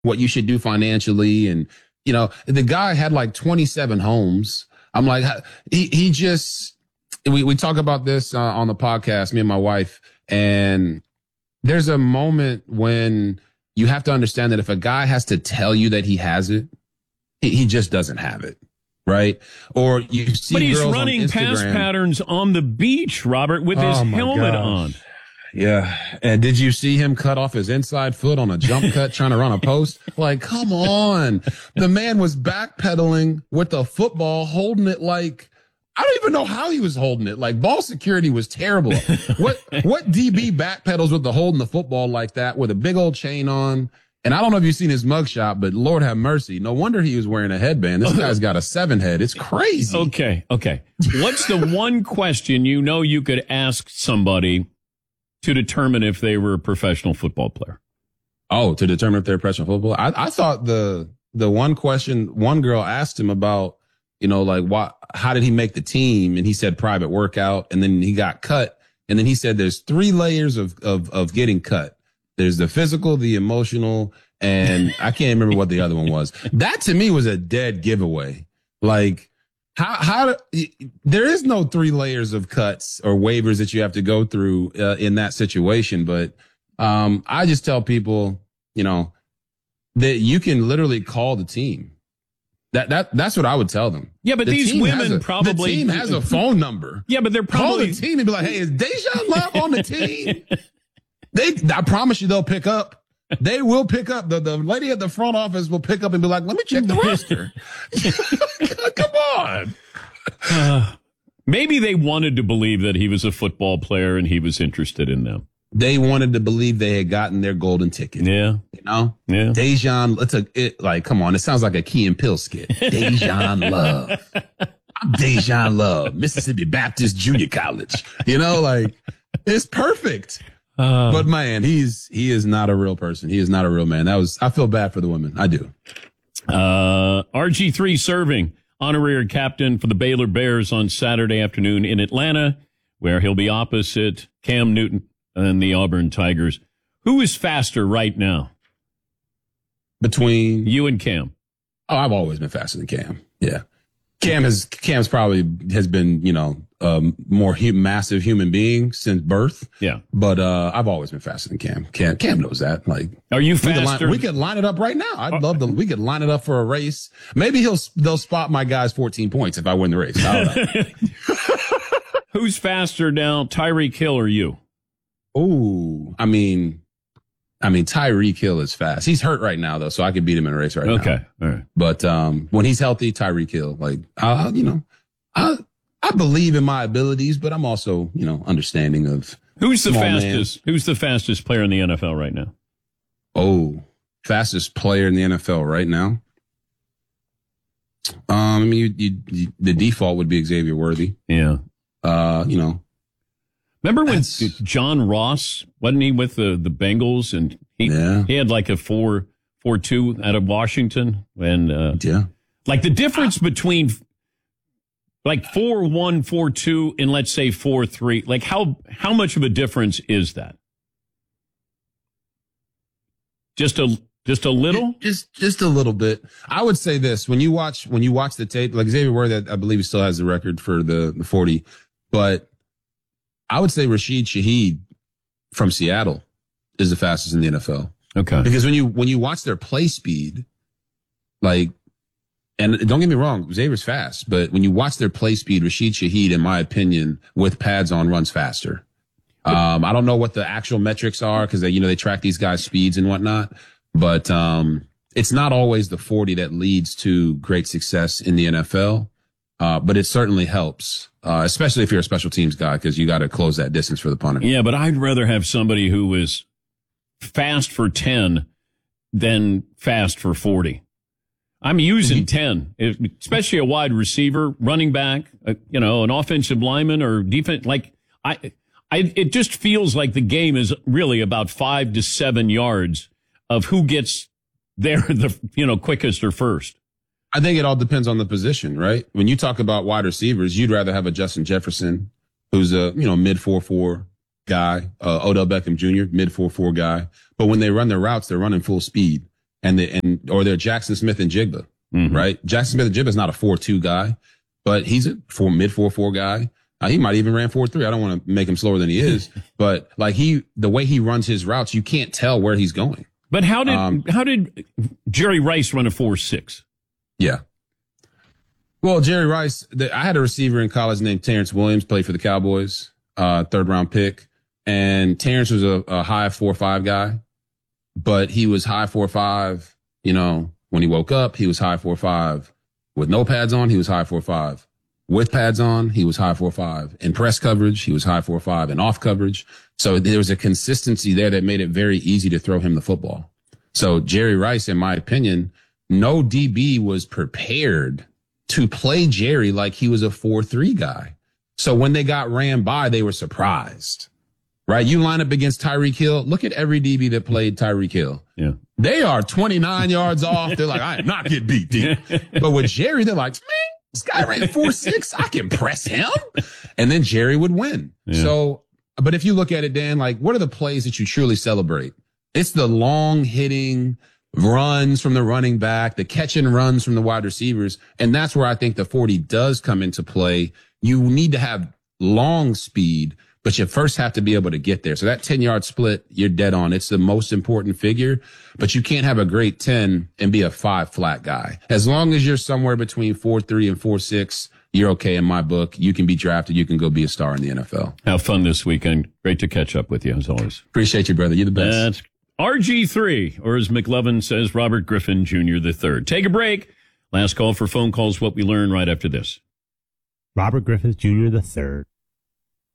what you should do financially. And, the guy had like 27 homes. I'm like, he just, we talk about this on the podcast, me and my wife, and there's a moment when you have to understand that if a guy has to tell you that he has it, he just doesn't have it. Right? Or you see, but he's girls running on pass patterns on the beach, Robert, with his helmet on. Yeah. And did you see him cut off his inside foot on a jump cut trying to run a post? Like, come on. The man was backpedaling with a football, holding it like, I don't even know how he was holding it. Like, ball security was terrible. What DB backpedals with the holding the football like that with a big old chain on? And I don't know if you've seen his mugshot, but Lord have mercy. No wonder he was wearing a headband. This guy's got a 7 head. It's crazy. Okay. What's the one question you could ask somebody to determine if they were a professional football player? Oh, to determine if they're a professional football? I thought the one question one girl asked him about, how did he make the team? And he said private workout, and then he got cut. And then he said there's 3 layers of getting cut. There's the physical, the emotional, and I can't remember what the other one was. That to me was a dead giveaway. Like, there is no 3 layers of cuts or waivers that you have to go through in that situation. But I just tell people, that you can literally call the team. That's what I would tell them. Yeah, but these women probably the team has a phone number. Yeah, but they're probably call the team and be like, "Hey, is Dejan Love on the team?" I promise you, they'll pick up. They will pick up. The lady at the front office will pick up and be like, "Let me check the roster." Come on. Maybe they wanted to believe that he was a football player and he was interested in them. They wanted to believe they had gotten their golden ticket. Yeah. Yeah. Dejan, come on. It sounds like a Key and Peele skit. Dejan Love. I'm Dejan Love, Mississippi Baptist Junior College. It's perfect. But man, he is not a real person. He is not a real man. I feel bad for the women. I do. RG3 serving honorary captain for the Baylor Bears on Saturday afternoon in Atlanta, where he'll be opposite Cam Newton and the Auburn Tigers. Who is faster right now? Between you and Cam? Oh, I've always been faster than Cam. Yeah. Cam's probably has been, more massive human being since birth. Yeah. But I've always been faster than Cam. Cam knows that. Like, are you faster? We could line it up right now. We could line it up for a race. Maybe they'll spot my guy's 14 points if I win the race. I don't know. Who's faster now, Tyreek Hill or you? Oh, I mean, Tyreek Hill is fast. He's hurt right now, though, so I could beat him in a race right now. Okay, all right. But when he's healthy, Tyreek Hill, I believe in my abilities, but I'm also, understanding of who's the fastest. Man. Who's the fastest player in the NFL right now? Oh, fastest player in the NFL right now. The default would be Xavier Worthy. Yeah. Remember when John Ross, wasn't he with the Bengals, and he had like a 4.42 out of Washington, and like the difference between like 4.1, 4.2 and let's say 4.3, like how much of a difference is that? Just a little? Just a little bit. I would say this, when you watch the tape, like Xavier Worthy, I believe he still has the record for the 40, but I would say Rashid Shaheed from Seattle is the fastest in the NFL. Okay. Because when you watch their play speed, and don't get me wrong, Xavier's fast, but when you watch their play speed, Rashid Shaheed, in my opinion, with pads on, runs faster. I don't know what the actual metrics are because they track these guys' speeds and whatnot, but it's not always the 40 that leads to great success in the NFL. But it certainly helps, especially if you're a special teams guy, because you got to close that distance for the punter. Yeah, but I'd rather have somebody who is fast for 10 than fast for 40. I'm using 10, especially a wide receiver, running back, an offensive lineman or defense. Like it just feels like the game is really about 5 to 7 yards of who gets there quickest or first. I think it all depends on the position, right? When you talk about wide receivers, you'd rather have a Justin Jefferson, who's a, mid 4.4 guy, Odell Beckham Jr., mid 4.4 guy. But when they run their routes, they're running full speed. or they're Jackson Smith and Jigba, right? Jackson Smith and Jigba is not a 4.2 guy, but he's a mid 4.4 guy. He might even ran 4.3. I don't want to make him slower than he is, but like the way he runs his routes, you can't tell where he's going. But how did Jerry Rice run a 4.6? Yeah. Well, Jerry Rice, I had a receiver in college named Terrence Williams, played for the Cowboys, 3rd round pick. And Terrence was a high 4.5 guy, but he was high 4.5, when he woke up, he was high 4.5. With no pads on, he was high 4.5. With pads on, he was high 4.5. In press coverage, he was high 4.5. And off coverage. So there was a consistency there that made it very easy to throw him the football. So Jerry Rice, in my opinion, no DB was prepared to play Jerry like he was a 4.3 guy. So when they got ran by, they were surprised, right? You line up against Tyreek Hill. Look at every DB that played Tyreek Hill. Yeah. They are 29 yards off. They're like, I am not getting beat deep. But with Jerry, they're like, man, this guy ran 4.6. I can press him. And then Jerry would win. Yeah. So, but if you look at it, Dan, like, what are the plays that you truly celebrate? It's the long hitting runs from the running back, the catch and runs from the wide receivers. And that's where I think the 40 does come into play. You need to have long speed, but you first have to be able to get there. So that 10-yard split, you're dead on. It's the most important figure, but you can't have a great 10 and be a 5 flat guy. As long as you're somewhere between 4.3 and 4.6, you're okay in my book. You can be drafted. You can go be a star in the NFL. Have fun this weekend. Great to catch up with you, as always. Appreciate you, brother. You're the best. That's RG3, or as McLovin says, Robert Griffin Jr. III. Take a break. Last call for phone calls, what we learn right after this. Robert Griffin Jr. III.